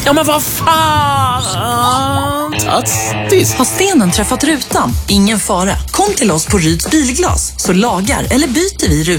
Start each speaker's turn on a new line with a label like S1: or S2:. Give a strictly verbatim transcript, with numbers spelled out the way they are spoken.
S1: Ja, men vad fan! Tastiskt!
S2: Har stenen träffat rutan? Ingen fara. Kom till oss på Ryds Bilglas så lagar eller byter vi rutan